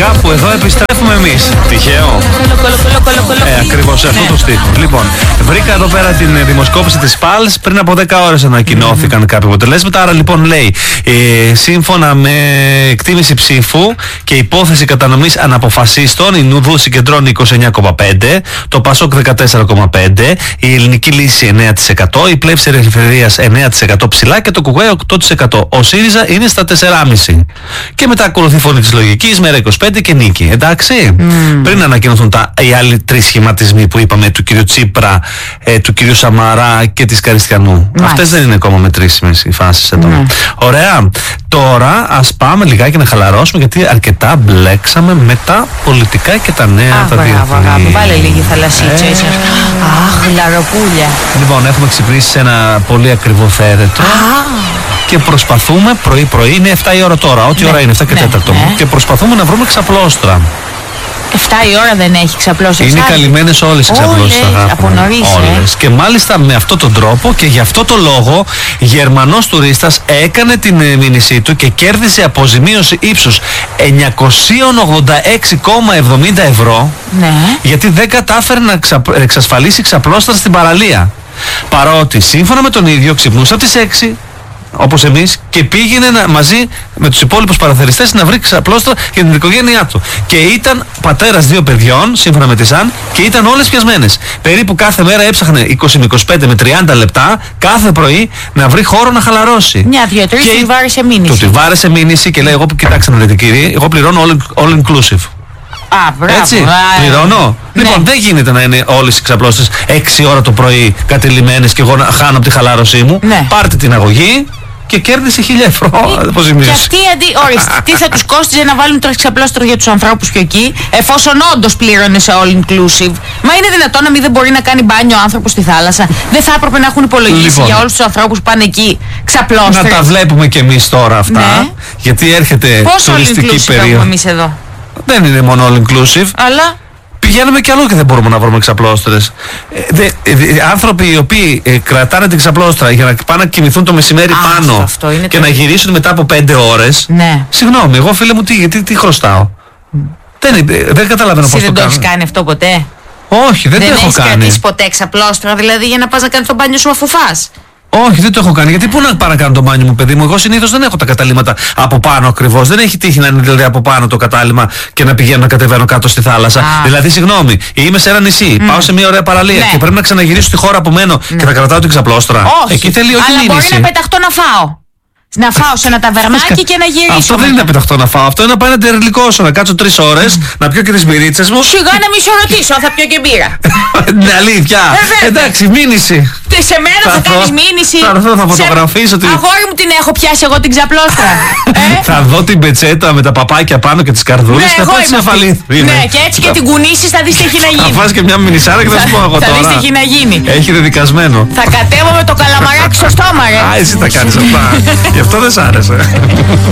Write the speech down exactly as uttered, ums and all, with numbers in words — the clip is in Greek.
ώρα που εδώ επιστρέφουμε εμείς. Τυχαίο. Ε, ακριβώς σε αυτό το στίχο. Λοιπόν, βρήκα εδώ πέρα την δημοσκόπηση της Πάλς. Πριν από δέκα ώρες ανακοινώθηκαν κάποια αποτελέσματα. Άρα λοιπόν λέει, ε, σύμφωνα με εκτίμηση ψήφου και υπόθεση κατανομής αναποφασίστων, η Νουδού συγκεντρώνει είκοσι εννιά κόμμα πέντε, το Πασόκ δεκατέσσερα κόμμα πέντε, η Ελληνική Λύση εννέα τοις εκατό, η Πλεύση Ελευθερίας εννέα τοις εκατό ψηλά και το Κουκουέ οκτώ τοις εκατό. Ο ΣΥΡΙΖΑ είναι στα τέσσερα κόμμα πέντε. Και μετά ακολουθεί η Φωνή της Λογικής, Μέρα είκοσι πέντε και Νίκη. Εντάξει. Mm. Πριν ανακοινωθούν τα, οι άλλοι τρεις σχηματισμοί που είπαμε, του κυρίου Τσίπρα, ε, του κυρίου Σαμαρά και της Καριστιανού. Μάλιστα. Αυτές δεν είναι ακόμα μετρήσιμες οι φάσεις εδώ. Mm. Ωραία. Τώρα ας πάμε λιγάκι να χαλαρώσουμε, γιατί αρκετά μπλέξαμε με τα πολιτικά και τα νέα. Αχ, τα μπράβο, αγάπη. Βάλε λίγη θαλασσίτσα. Ε. Αχ, λαροπούλια. Λοιπόν, έχουμε ξυπνήσει σε ένα πολύ ακριβό θέρετρο. Και προσπαθούμε πρωί-πρωί, είναι εφτά η ώρα τώρα, ό,τι ναι, ώρα είναι, εφτά και τέταρτο. Ναι, ναι. Και προσπαθούμε να βρούμε ξαπλώστρα. εφτά η ώρα δεν έχει ξαπλώσει. Είναι καλυμμένες όλες οι ξαπλώσεις. Από νωρίς, όλες. Ε. Και μάλιστα με αυτόν τον τρόπο και γι' αυτό το λόγο Γερμανός τουρίστας έκανε την μήνυσή του και κέρδισε αποζημίωση ύψους εννιακόσια ογδόντα έξι κόμμα εβδομήντα ευρώ, ναι, γιατί δεν κατάφερε να εξασφαλίσει ξαπλώστρα στην παραλία. Παρότι σύμφωνα με τον ίδιο ξυπνούσε από τις έξι όπως εμείς και πήγαινε να, μαζί με τους υπόλοιπους παραθεριστές να βρει ξαπλώστρα για την οικογένειά του. Και ήταν πατέρας δύο παιδιών, σύμφωνα με τη ΣΑΝ, και ήταν όλες πιασμένες. Περίπου κάθε μέρα έψαχνε είκοσι με είκοσι πέντε με τριάντα λεπτά κάθε πρωί να βρει χώρο να χαλαρώσει. Μια, δύο, τρεις, του τη βάρεσε μήνυση. Του τη βάρεσε μήνυση και λέει, εγώ κοιτάξτε να δείτε κύριε, εγώ πληρώνω all, all inclusive. Α, μπράβο. Έτσι, α, πληρώνω. Ναι. Λοιπόν, δεν γίνεται να είναι όλες οι ξαπλώσεις έξι ώρα το πρωί κατελημμένες και εγώ να χάνω από τη χαλάρωσή μου. Ναι. Πάρτε την αγωγή και κέρδισε χίλια ευρώ. Και αυτοί αντί, ορίστε, τι θα τους κόστιζε να βάλουν τώρα ξαπλώστρο για τους ανθρώπους πιο εκεί, εφόσον όντως πλήρωνε σε all inclusive. Μα είναι δυνατόν να μην δεν μπορεί να κάνει μπάνιο ο άνθρωπος στη θάλασσα? Δεν θα έπρεπε να έχουν υπολογίσει λοιπόν για όλους τους ανθρώπους που πάνε εκεί ξαπλώστρες? Να τα βλέπουμε κι εμείς τώρα αυτά. Ναι. Γιατί έρχεται τουριστική περίοδο. Εμείς εδώ. Δεν είναι μόνο all inclusive. Αλλά πηγαίνουμε κι αλλού και δεν μπορούμε να βρούμε ξαπλώστρες. Ε, ε, άνθρωποι οι οποίοι ε, κρατάνε την ξαπλώστρα για να πάνε να κοιμηθούν το μεσημέρι Α, πάνω αυτό, αυτό και το να γυρίσουν μετά από πέντε ώρες. Ναι. Συγγνώμη, εγώ φίλε μου τι, γιατί, τι χρωστάω. Mm. Δεν, δεν καταλαβαίνω πώς το κάνω. Δεν το έχεις κάνει αυτό ποτέ? Όχι, δεν, δεν το έχω κάνει. Δεν έχεις κρατήσει ποτέ ξαπλώστρα, δηλαδή για να πας να κάνεις το μπάνιο σου αφού φας? Όχι, δεν το έχω κάνει. Γιατί πού να πάω να κάνω το μπάνιο μου, παιδί μου? Εγώ συνήθως δεν έχω τα καταλύματα από πάνω ακριβώς. Δεν έχει τύχει να είναι δηλαδή από πάνω το κατάλημα και να πηγαίνω να κατεβαίνω κάτω στη θάλασσα. Α. Δηλαδή, συγγνώμη, είμαι σε ένα νησί, mm. πάω σε μια ωραία παραλία, ναι, και πρέπει να ξαναγυρίσω στη χώρα που μένω, ναι, και θα κρατάω την ξαπλώστρα. Όχι. Εκεί θέλει όχι αλλά μήνυση. Μπορεί να πεταχτώ να φάω. Να φάω σε ένα ταβερνάκι και να γυρίσω. Αυτό δεν είναι να πεταχτώ να φάω. Αυτό είναι να πάει να τερλικώσω, να κάτσω τρεις ώρες, να πιω και τις μπυρίτσες μου. Σιγά να μη σε ρωτήσω, θα πιω και μπύρα. Ναι, αλήθεια. Εντάξει, μήνυση. Σε μένα θα, θα κάνεις μήνυση. Θα έρθω, θα φωτογραφίσω. Σε... Αγόρι μου την έχω πιάσει εγώ την ξαπλώστρα. ε? Θα δω την πετσέτα με τα παπάκια πάνω και τις καρδούλες. Ναι, θα εγώ είμαι Ναι, και έτσι και την κουνήσεις θα δεις τι έχει να γίνει. Θα φας και μια μινισάρα και θα σου πω εγώ τώρα. Θα δεις τι έχει να γίνει. Έχει δεδικασμένο. Θα κατέβω με το καλαμαράκι στο στόμα, ρε. Α, εσύ τα κάνεις αυτά. Γι' αυτό δεν σ' άρεσε.